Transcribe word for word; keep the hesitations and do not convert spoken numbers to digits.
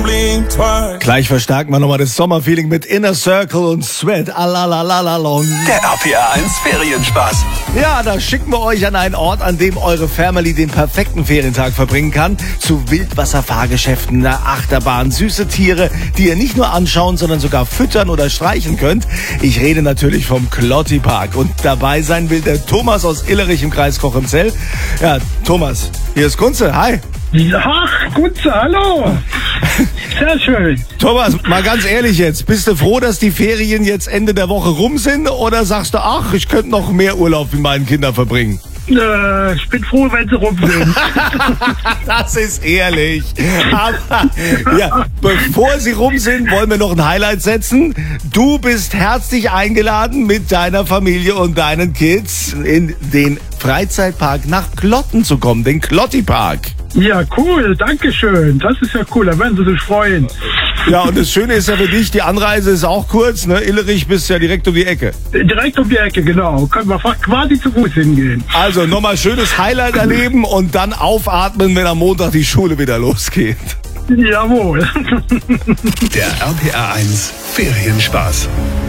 Gleich verstärken wir nochmal das Sommerfeeling mit Inner Circle und Sweat. Alalalalong. Der R P R eins Ferienspaß. Ja, da schicken wir euch an einen Ort, an dem eure Family den perfekten Ferientag verbringen kann. Zu Wildwasserfahrgeschäften, einer Achterbahn, süße Tiere, die ihr nicht nur anschauen, sondern sogar füttern oder streichen könnt. Ich rede natürlich vom Klotti Park. Und dabei sein will der Thomas aus Illerich im Kreis Kochemzell. Ja, Thomas, hier ist Kunze. Hi. Ach, Kunze, hallo. Sehr schön. Thomas, mal ganz ehrlich jetzt, bist du froh, dass die Ferien jetzt Ende der Woche rum sind oder sagst du, ach, ich könnte noch mehr Urlaub mit meinen Kindern verbringen? Äh, ich bin froh, wenn sie rum sind. Das ist ehrlich. Aber ja, bevor sie rum sind, wollen wir noch ein Highlight setzen. Du bist herzlich eingeladen, mit deiner Familie und deinen Kids in den Freizeitpark nach Klotten zu kommen, den Klotti Park. Ja, cool, danke schön. Das ist ja cool, da werden sie sich freuen. Ja, und das Schöne ist ja für dich, die Anreise ist auch kurz, ne? Illerich bist ja direkt um die Ecke. Direkt um die Ecke, genau. Können wir quasi zu Fuß hingehen. Also nochmal schönes Highlight erleben und dann aufatmen, wenn am Montag die Schule wieder losgeht. Jawohl. Der R P R eins Ferienspaß.